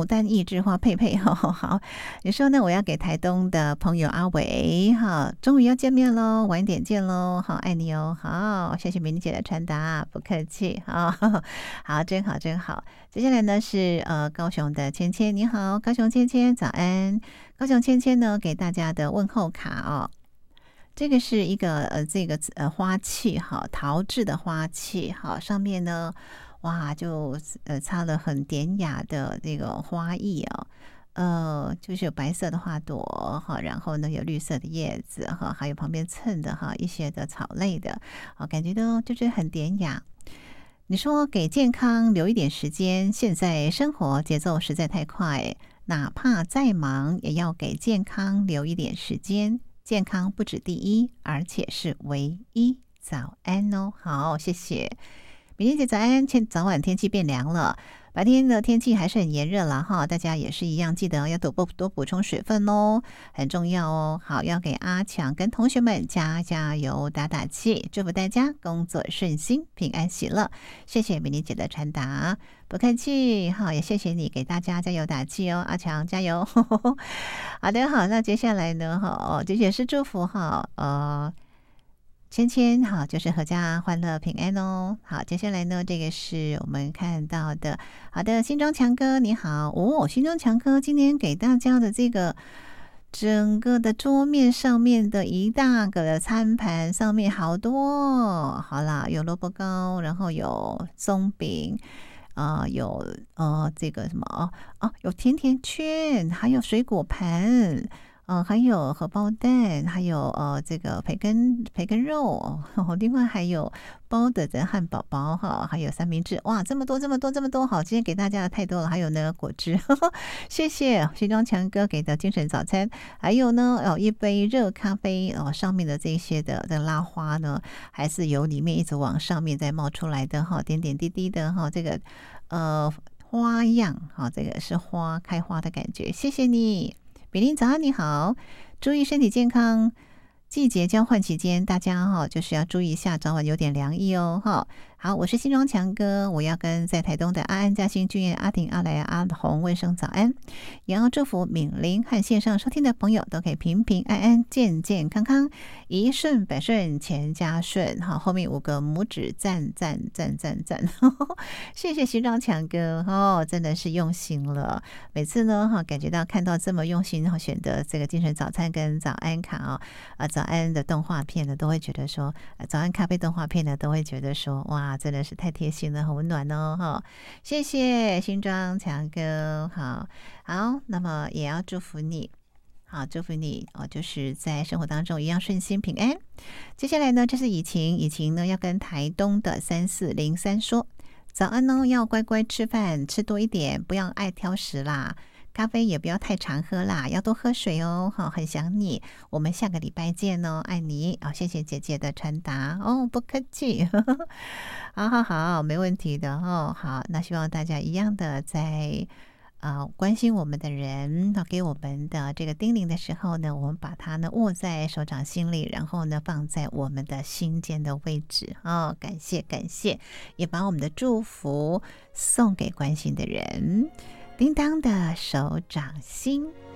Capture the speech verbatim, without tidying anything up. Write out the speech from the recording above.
牡丹一枝花佩佩，好好好。你说呢？我要给台东的朋友阿伟，哈，终于要见面喽，晚一点见喽，好，爱你哦，好，谢谢美妮姐的传达，不客气，好，好，真好，真好。接下来呢是呃高雄的芊芊，你好，高雄芊芊，早安。高雄芊芊呢给大家的问候卡哦。这个是一个呃，这个呃花器哈，陶制的花器哈，上面呢，哇，就呃插了很典雅的这个花艺哦，呃，就是有白色的花朵哈，然后呢有绿色的叶子哈，还有旁边衬的哈一些的草类的，啊，感觉都就是很典雅。你说给健康留一点时间，现在生活节奏实在太快，哪怕再忙，也要给健康留一点时间。健康不止第一，而且是唯一。早安哦，好，谢谢。明天姐早安，天早晚天气变凉了，白天的天气还是很炎热了哈，大家也是一样，记得要多补多补充水分哦，很重要哦。好，要给阿强跟同学们加加油打打气，祝福大家工作顺心、平安喜乐。谢谢美妮姐的传达，不客气。好，也谢谢你给大家加油打气哦，阿强加油。好的，好，那接下来呢，哈，哦，这也是祝福哈，呃。芊芊好，就是阖家欢乐平安哦。好，接下来呢，这个是我们看到的，好的，新庄强哥你好哦，新庄强哥今天给大家的这个整个的桌面上面的一大个的餐盘上面好多哦，好啦，有萝卜糕，然后有松饼。啊、呃，有呃这个什么哦哦，有甜甜圈，还有水果盘，呃，还有荷包蛋，还有呃这个培根培根肉，哦，另外还有包的的汉堡包哈，还有三明治，哇，这么多这么多这么多，好，今天给大家的太多了，还有那个果汁，呵呵谢谢西装强哥给的精神早餐，还有呢哦一杯热咖啡哦，上面的这些的的拉花呢，还是由里面一直往上面再冒出来的哈，点点滴滴的哈，这个呃花样哈，这个是花开花的感觉，谢谢你。比林早安，你好，注意身体健康。季节交换期间，大家哈就是要注意一下，早晚有点凉意哦哈。好，我是新庄强哥，我要跟在台东的阿安、嘉兴、俊彦、阿婷、阿来、阿红问声早安，也要祝福敏玲和线上收听的朋友都可以平平安安、健健康康、一顺百顺、全家顺。好，后面五个拇指赞赞赞赞赞，谢谢新庄强哥哦，真的是用心了。每次呢哈，感觉到看到这么用心，然后选择这个精神早餐跟早安卡啊、哦、啊早安的动画片呢，都会觉得说，早安咖啡动画片呢，都会觉得说，哇。真的是太贴心了，很温暖哦，哈！谢谢新庄强哥，好好，那么也要祝福你，好，祝福你哦，就是在生活当中一样顺心平安。接下来呢，这是以晴，以晴呢要跟台东的三四零三说早安哦，要乖乖吃饭，吃多一点，不要爱挑食啦。咖啡也不要太常喝啦，要多喝水哦。好，很想你，我们下个礼拜见哦，爱你。好，谢谢姐姐的传达哦，不客气。好好好，没问题的哦。好，那希望大家一样的在呃关心我们的人，给我们的这个叮咛的时候呢，我们把它呢握在手掌心里，然后呢放在我们的心间的位置哦。感谢感谢，也把我们的祝福送给关心的人。叮当的手掌心。